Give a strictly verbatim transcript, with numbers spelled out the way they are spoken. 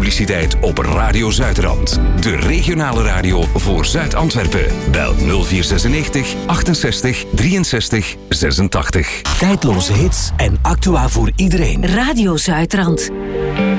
publiciteit op Radio Zuidrand. De regionale radio voor Zuid-Antwerpen. Bel nul vier zesennegentig achtenzestig drieënzestig zesentachtig. Tijdloze hits en actua voor iedereen. Radio Zuidrand.